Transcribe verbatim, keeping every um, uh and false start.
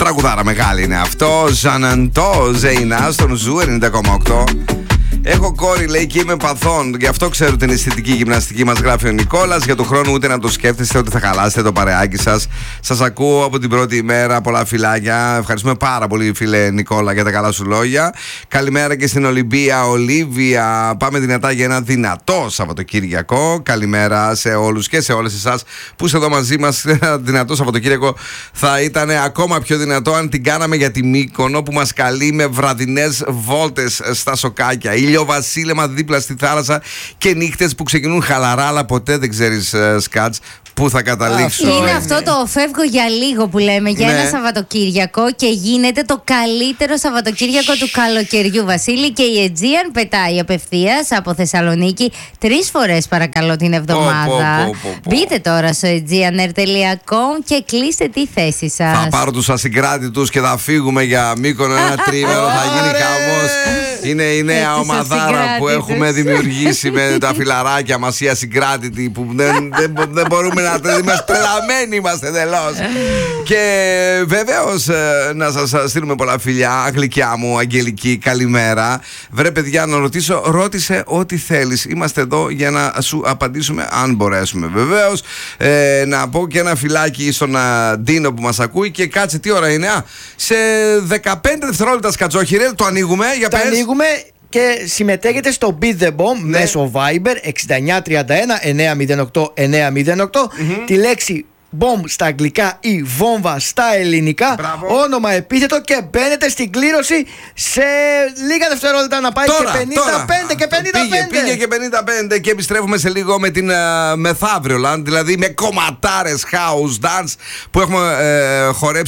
Τραγουδάρα μεγάλη είναι αυτό. Ζαναντό Ζέινα στον Ζου ενενήντα κόμμα οκτώ. Έχω κόρη, λέει, και είμαι παθών. Γι' αυτό ξέρω την αισθητική γυμναστική, μας γράφει ο Νικόλας. Για του χρόνου ούτε να το σκέφτεστε ότι θα χαλάσετε το παρεάκι σας. Σας ακούω από την πρώτη ημέρα. Πολλά φιλάκια. Ευχαριστούμε πάρα πολύ, φίλε Νικόλα, για τα καλά σου λόγια. Καλημέρα και στην Ολυμπία, Ολίβια. Πάμε δυνατά για ένα δυνατό Σαββατοκύριακο. Καλημέρα σε όλους και σε όλες εσάς που είστε εδώ μαζί μας. Ένα δυνατό Σαββατοκύριακο θα ήταν ακόμα πιο δυνατό αν την κάναμε για τη Μύκονο, που μας καλεί με βραδινές βόλτες στα σοκάκια. Βασίλεμα δίπλα στη θάλασσα και νύχτες που ξεκινούν χαλαρά, αλλά ποτέ δεν ξέρεις, uh, Σκάτς, πού θα καταλήξουν. Είναι αυτό το φεύγω για λίγο που λέμε, για ναι. ένα Σαββατοκύριακο, και γίνεται το καλύτερο Σαββατοκύριακο του καλοκαιριού, Βασίλη. Και η Aegean πετάει απευθείας από Θεσσαλονίκη τρεις φορές, παρακαλώ, την εβδομάδα. Πω, πω, πω, πω. Μπείτε τώρα στο aegean air τελεία com και κλείστε τη θέση σας. Θα πάρω τους ασυγκράτητους και θα φύγουμε για Μύκονο ένα τρίμηνο. Θα γίνει χαμός. Είναι η νέα ομαδάρα που έχουμε δημιουργήσει με τα φιλαράκια μας, οι ασυγκράτητοι, που δεν, δεν, δεν μπορούμε να το είμαστε τρελαμένοι, είμαστε εντελώς. Και βεβαίως να σας στείλουμε πολλά φιλιά. Γλυκιά μου, Αγγελική, καλημέρα. Βρε παιδιά, να ρωτήσω, ρώτησε ό,τι θέλεις. Είμαστε εδώ για να σου απαντήσουμε αν μπορέσουμε. Βεβαίως, ε, να πω και ένα φιλάκι στον Ντίνο που μας ακούει. Και κάτσε, τι ώρα είναι? Α, σε δεκαπέντε δευτερόλεπτα, Σκατζόχυρε, το ανοίγουμε. Για το πες. ανοίγουμε και συμμετέχετε στο Beat the Bomb, ναι, μέσω Viber εξήντα εννιά τριάντα ένα εννιακόσια οκτώ εννιακόσια οκτώ. Mm-hmm. Τη λέξη Bomb στα αγγλικά ή βόμβα στα ελληνικά. Μπράβο. Όνομα, επίθετο, και μπαίνετε στην κλήρωση σε λίγα δευτερόλεπτα να πάει. Τώρα, και πενήντα πέντε τώρα. και πενήντα πέντε. Πήγε, πήγε και πενήντα πέντε και επιστρέφουμε σε λίγο με την uh, μεθαύριο, δηλαδή με κομματάρες house dance που έχουμε uh, χορέψει